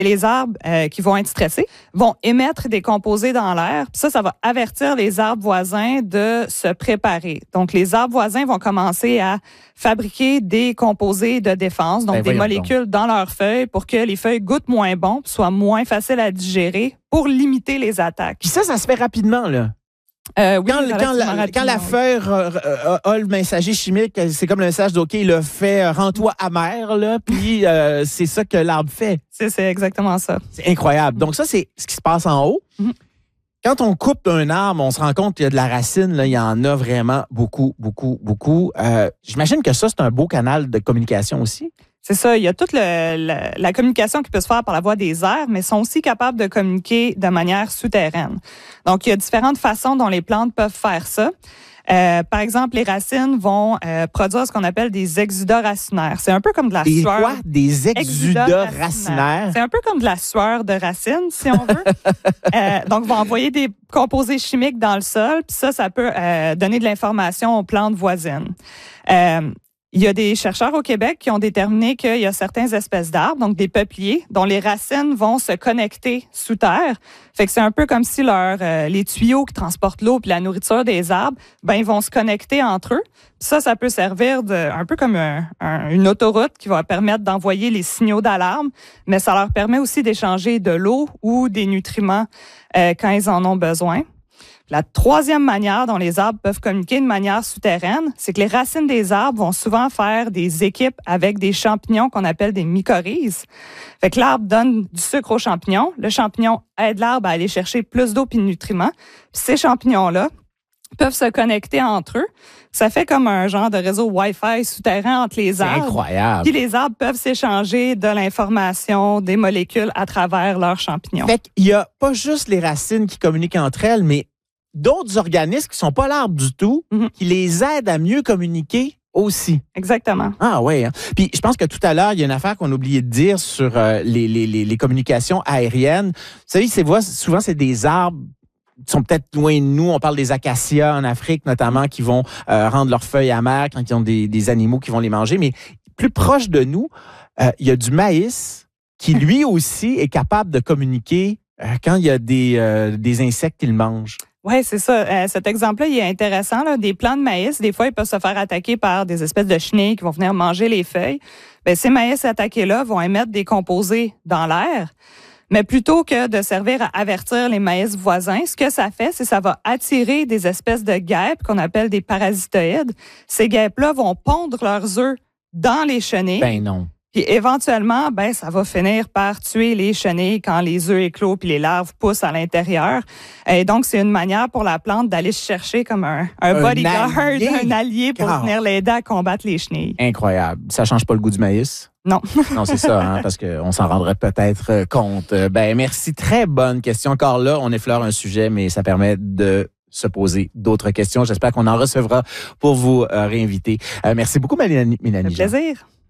Les arbres qui vont être stressés vont émettre des composés dans l'air. Ça va avertir les arbres voisins de se préparer. Donc, les arbres voisins vont commencer à fabriquer des composés de défense, donc des molécules dans leurs feuilles pour que les feuilles goûtent moins bon, soient moins faciles à digérer pour limiter les attaques. Puis ça se fait rapidement, là. Oui, quand la feuille a le messager chimique, c'est comme le message d'OK, il a fait rends-toi amer, là, puis c'est ça que l'arbre fait. C'est exactement ça. C'est incroyable. Donc ça, c'est ce qui se passe en haut. Mm-hmm. Quand on coupe un arbre, on se rend compte qu'il y a de la racine, là, il y en a vraiment beaucoup, beaucoup, beaucoup. J'imagine que ça, c'est un beau canal de communication aussi. C'est ça, il y a toute la communication qui peut se faire par la voie des airs, mais sont aussi capables de communiquer de manière souterraine. Donc, il y a différentes façons dont les plantes peuvent faire ça. Par exemple, les racines vont produire ce qu'on appelle des exudats racinaires. C'est un peu comme de la sueur. Quoi? Des exudats racinaires? C'est un peu comme de la sueur de racine, si on veut. Donc, vont envoyer des composés chimiques dans le sol, puis ça peut donner de l'information aux plantes voisines. Il y a des chercheurs au Québec qui ont déterminé qu'il y a certaines espèces d'arbres, donc des peupliers, dont les racines vont se connecter sous terre. Fait que c'est un peu comme si les tuyaux qui transportent l'eau puis la nourriture des arbres, ils vont se connecter entre eux. Ça peut servir un peu comme une autoroute qui va permettre d'envoyer les signaux d'alarme, mais ça leur permet aussi d'échanger de l'eau ou des nutriments quand ils en ont besoin. La troisième manière dont les arbres peuvent communiquer de manière souterraine, c'est que les racines des arbres vont souvent faire des équipes avec des champignons qu'on appelle des mycorhizes. Fait que l'arbre donne du sucre aux champignons. Le champignon aide l'arbre à aller chercher plus d'eau et de nutriments. Puis ces champignons-là peuvent se connecter entre eux. Ça fait comme un genre de réseau Wi-Fi souterrain entre les arbres. C'est incroyable. Puis les arbres peuvent s'échanger de l'information, des molécules à travers leurs champignons. Fait qu'il n'y a pas juste les racines qui communiquent entre elles, mais d'autres organismes qui ne sont pas l'arbre du tout, qui les aident à mieux communiquer aussi. Exactement. Ah oui. Hein? Puis je pense que tout à l'heure, il y a une affaire qu'on a oublié de dire sur les communications aériennes. Vous savez, souvent, c'est des arbres qui sont peut-être loin de nous. On parle des acacias en Afrique, notamment, qui vont rendre leurs feuilles amères quand ils ont des animaux qui vont les manger. Mais plus proche de nous, il y a du maïs qui, lui aussi, est capable de communiquer quand il y a des insectes qui le mangent. Oui, c'est ça. Cet exemple-là, il est intéressant. Là. Des plants de maïs, des fois, ils peuvent se faire attaquer par des espèces de chenilles qui vont venir manger les feuilles. Ces maïs attaqués-là vont émettre des composés dans l'air. Mais plutôt que de servir à avertir les maïs voisins, ce que ça fait, c'est que ça va attirer des espèces de guêpes qu'on appelle des parasitoïdes. Ces guêpes-là vont pondre leurs œufs dans les chenilles. Ben non. Puis éventuellement, ça va finir par tuer les chenilles quand les œufs éclosent puis les larves poussent à l'intérieur. Et donc, c'est une manière pour la plante d'aller chercher comme un bodyguard, un allié pour venir l'aider à combattre les chenilles. Incroyable. Ça change pas le goût du maïs? Non. Non, c'est ça, hein, parce qu'on s'en rendrait peut-être compte. Merci. Très bonne question. Encore là, on effleure un sujet, mais ça permet de se poser d'autres questions. J'espère qu'on en recevra pour vous réinviter. Merci beaucoup, Mélanie. Un plaisir.